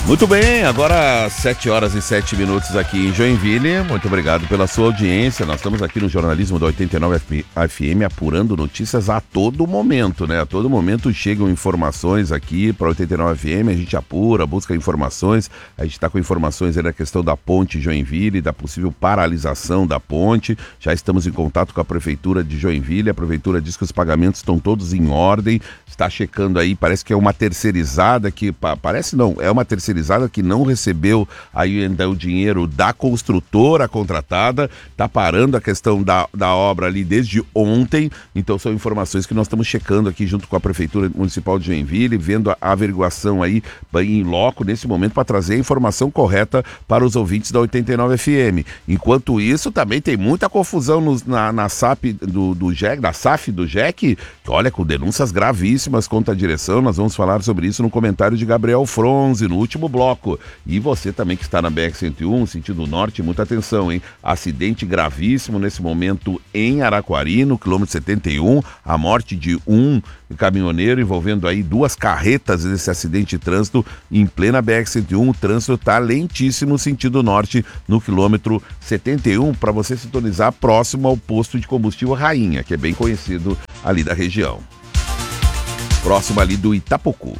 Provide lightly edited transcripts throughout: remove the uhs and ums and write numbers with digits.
Muito bem, agora 7 horas e 7 minutos aqui em Joinville. Muito obrigado pela sua audiência. Nós estamos aqui no jornalismo da 89 FM apurando notícias a todo momento, né? A todo momento chegam informações aqui para 89 FM, a gente apura, busca informações. A gente está com informações aí da questão da ponte Joinville, da possível paralisação da ponte. Já estamos em contato com a Prefeitura de Joinville. A Prefeitura diz que os pagamentos estão todos em ordem. Está checando aí, parece que é uma terceirizada que... Parece não, é uma terceirizada que não recebeu ainda o dinheiro da construtora contratada, está parando a questão da obra ali desde ontem, então são informações que nós estamos checando aqui junto com a Prefeitura Municipal de Joinville, vendo a averiguação aí em loco nesse momento para trazer a informação correta para os ouvintes da 89 FM. Enquanto isso, também tem muita confusão na SAP do JEC, da SAF do JEC, olha, com denúncias gravíssimas contra a direção. Nós vamos falar sobre isso no comentário de Gabriel Fronzi, no último bloco. E você também que está na BR-101, sentido norte, muita atenção, hein? Acidente gravíssimo nesse momento em Araquari, no quilômetro 71, a morte de um caminhoneiro envolvendo aí 2 carretas nesse acidente de trânsito em plena BR-101. O trânsito está lentíssimo, sentido norte, no quilômetro 71, para você sintonizar próximo ao posto de combustível Rainha, que é bem conhecido ali da região. Próximo ali do Itapocu.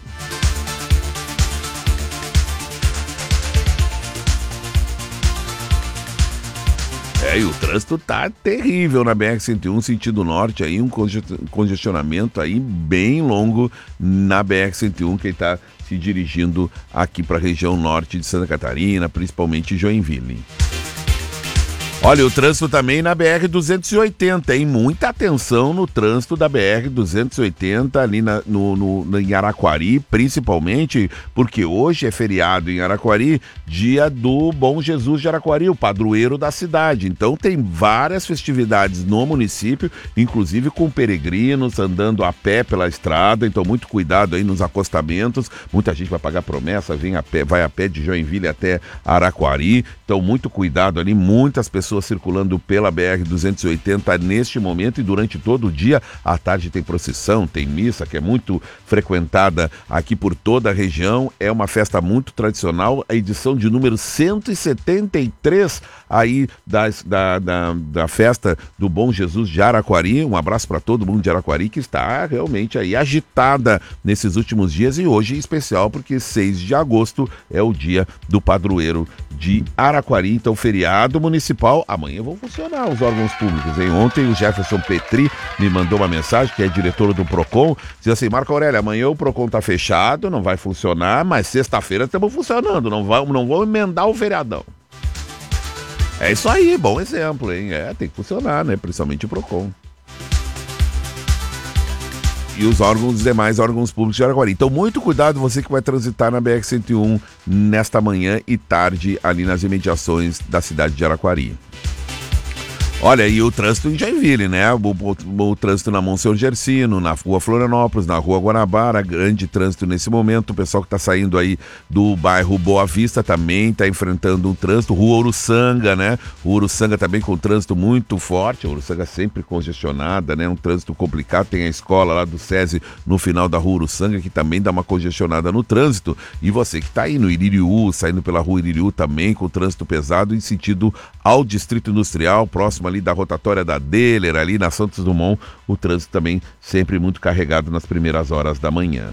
E o trânsito tá terrível na BR-101, sentido norte, aí um congestionamento aí bem longo na BR-101, quem tá se dirigindo aqui para a região norte de Santa Catarina, principalmente Joinville. Olha, o trânsito também na BR-280, hein? Muita atenção no trânsito da BR-280 ali em Araquari, principalmente porque hoje é feriado em Araquari, dia do Bom Jesus de Araquari, o padroeiro da cidade. Então tem várias festividades no município, inclusive com peregrinos andando a pé pela estrada, então muito cuidado aí nos acostamentos. Muita gente vai pagar promessa, vai a pé de Joinville até Araquari, então muito cuidado ali, muitas pessoas circulando pela BR-280 neste momento e durante todo o dia. À tarde tem procissão, tem missa, que é muito frequentada aqui por toda a região. É uma festa muito tradicional, a edição de número 173 aí da festa do Bom Jesus de Araquari. Um abraço para todo mundo de Araquari, que está realmente aí agitada nesses últimos dias, e hoje em especial porque 6 de agosto é o dia do padroeiro de Araquari, então feriado municipal. Amanhã vão funcionar os órgãos públicos, hein? Ontem o Jefferson Petri me mandou uma mensagem, que é diretor do Procon, diz assim: Marco Aurélio, amanhã o Procon tá fechado, não vai funcionar, mas sexta-feira estamos funcionando, não vão emendar o feriadão. É isso aí, bom exemplo, hein? Tem que funcionar, né? Principalmente o Procon. E os demais órgãos públicos de Araquari. Então, muito cuidado você que vai transitar na BR-101 nesta manhã e tarde ali nas imediações da cidade de Araquari. Olha, e o trânsito em Joinville, né? O trânsito na Monsenhor Gersino, na rua Florianópolis, na rua Guanabara, grande trânsito nesse momento. O pessoal que está saindo aí do bairro Boa Vista também está enfrentando um trânsito. Rua Uruçanga, né? O Uruçanga também com trânsito muito forte. A Uruçanga sempre congestionada, né? Um trânsito complicado. Tem a escola lá do SESI no final da rua Uruçanga, que também dá uma congestionada no trânsito. E você que está aí no Iririú, saindo pela rua Iririú também com trânsito pesado em sentido ao Distrito Industrial, próximo ali da rotatória da Deller, ali na Santos Dumont, o trânsito também sempre muito carregado nas primeiras horas da manhã.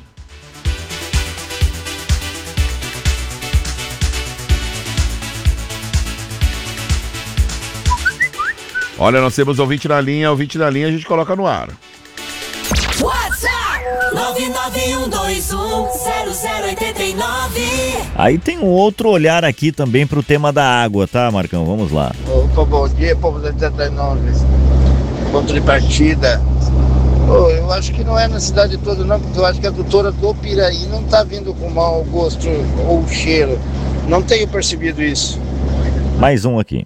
Olha, nós temos ouvinte na linha a gente coloca no ar. WhatsApp 991210089. Aí tem um outro olhar aqui também pro tema da água, tá, Marcão? Vamos lá. Opa, bom dia, povo da 89. Ponto de partida. Eu acho que não é na cidade toda, não, porque eu acho que a doutora do Piraí não tá vindo com mau gosto ou cheiro. Não tenho percebido isso. Mais um aqui.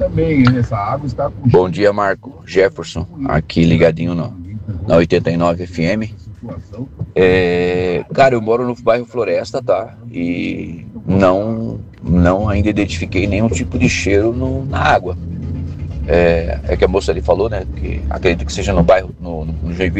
Bom dia, Marco. Jefferson, aqui ligadinho na 89 FM. Cara, eu moro no bairro Floresta, tá? E não ainda identifiquei nenhum tipo de cheiro na água. É que a moça ali falou, né? Que acredito que seja no bairro, no Joinville